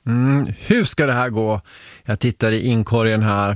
Hur ska det här gå? Jag tittar i inkorgen här.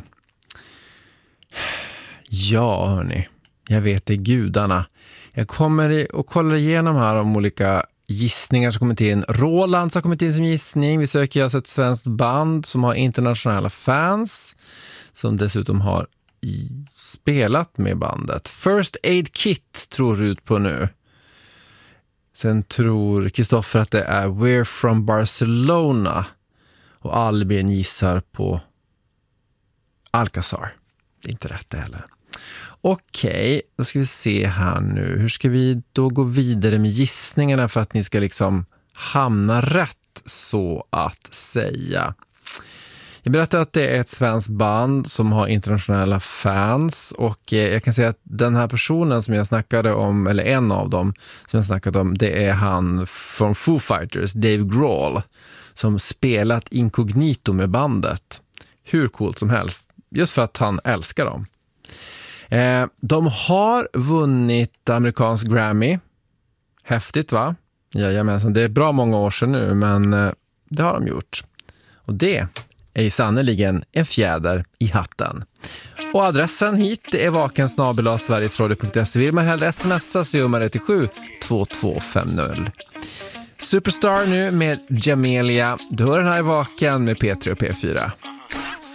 Ja, hörni. Jag vet det, gudarna. Jag kommer och kollar igenom här om olika gissningar som kommit in. Roland har kommit in som gissning. Vi söker alltså ett svenskt band som har internationella fans. Som dessutom har spelat med bandet. First Aid Kit tror Rut på nu. Sen tror Kristoffer att det är We're from Barcelona. Och Albin gissar på Alcazar. Det är inte rätt det heller. Okej, då ska vi se här nu. Hur ska vi då gå vidare med gissningarna för att ni ska liksom hamna rätt, så att säga. Jag berättar att det är ett svenskt band som har internationella fans, och jag kan säga att den här personen som jag snackade om, eller en av dem som jag snackade om, det är han från Foo Fighters, Dave Grohl, som spelat inkognito med bandet. Hur coolt som helst, just för att han älskar dem. De har vunnit amerikansk Grammy. Häftigt, va? Jajamensan, det är bra många år sedan nu, men det har de gjort. Och det är ju sannoliken en fjäder i hatten. Och adressen hit är vakensnabel@sverigesradio.se. Vill man hellre smsa så gör man det till 72250. Superstar nu med Jamelia. Du hör den här i Vaken med P3 och P4.